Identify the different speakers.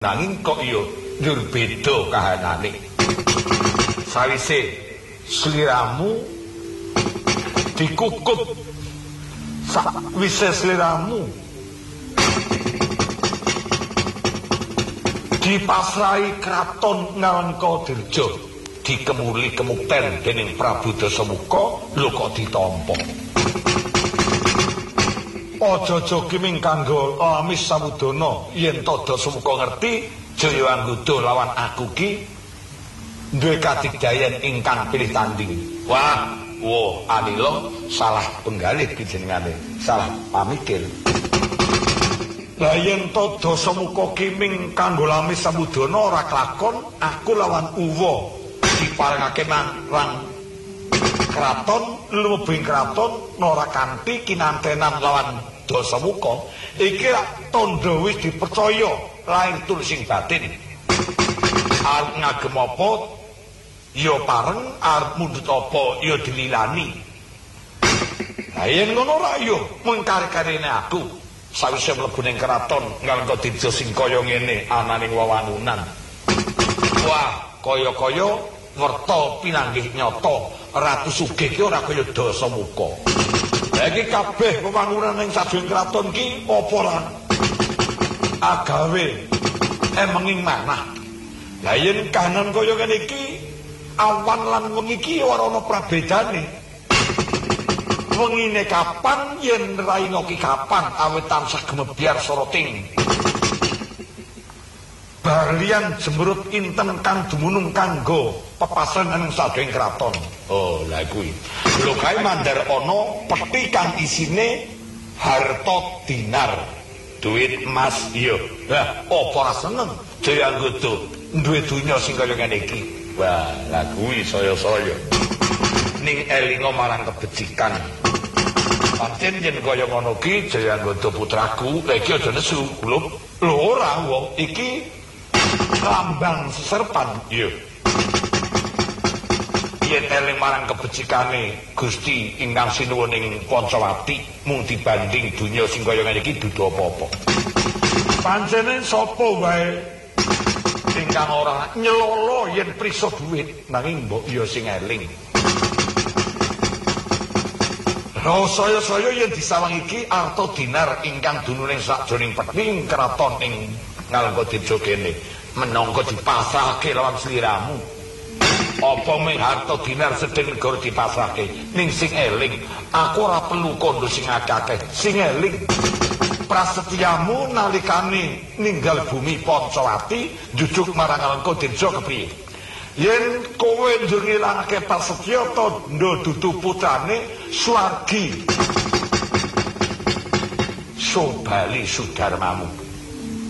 Speaker 1: nanging kok yo njur beda kahanane. Sawise sliramu dikukut, sawise sliramu dipasrahi kraton Ngalengkadirja, dikemuli kemukten dening Prabu Dasamuka, lho kok ditampa. Aja jogi kanggo Amis Samudana, yen to Dasamuka ngerti Jayawanggoda lawan aku ki duwe kadigdayan ingkang pilih tanding. Wah, Anila salah penggalih jenengane, salah pamikir. Lah yen to Dasamuka kiming kanggo Amis Samudana ora kelakon, aku lawan Uwa diparengake nang kraton, lumebing kraton ora kanthi kinantenan lawan Dasamuka. Iki tandha wis dipercaya lahir tur sing batin. Arep ngagem apa ya pareng, arep mundhut apa ya dililani. Lah yen ngono ra ya mung kare-karene aku sawise mlebu ning kraton Ngalengkadirja sing kaya ngene ananing wewangunan. Wah, kaya-kaya werta pinanggih nyata Ratu Sugih ki ora kaya Dasamuka. Lah iki kabeh wewangunan ning sajroning kraton ki apa ora agawe emenging manah. Lah yen kahanan kaya ngene iki awan lan wengi iki ora ana prabedane. Wengine kapan yen raina ki kapan awit tansah gemebyar soroting. Balian jemurut inten kang dumunung kanggo pepasenan sadering kraton. Oh, lha kuwi. Lho kae mandar ana peti kang isine harta dinar, duit emas iya. Lah, apa ora seneng Jayawanggoda duwe donya sing kaya ngene iki. Wah, lha kuwi saya-saya. Ning elinga marang kebecikan. Pancen yen kaya ngono ki Jayawanggoda putraku, lha iki aja nesu. Lho ora wong iki lambang seserpan. Iya. Yen eling marang kebecikane Gusti ingkang sinuwuning Pancawati mung dibanding donya sing kaya ngene iki dudu apa-apa. Pancene sapa wae ingkang ora nyelolo yen prisa dhuwit nanging mbok ya sing eling. Lho saya-saya yen disawang iki arta dinar ingkang dununing sajroning peti kraton ing Ngalengkadirja kene menangka dipasrahke lawan sliramu. Apa mung harta dinar sedheng negara dipasrahke ning sing eling aku ora perlu kondo sing akeh, sing eling prasetyamu nalikane ninggal bumi Pancawati njujuk marang Ngalengkadirja kepriye. Yen kowe njur ngilangake prasetya tandha dudu putrane Suwargi Sobali Sudarmamu.